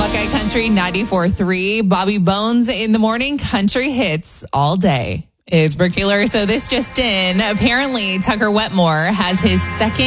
Buckeye Country 94.3. Bobby Bones in the morning. Country hits all day. It's Brooke Taylor. So this just in. Apparently, Tucker Wetmore has his second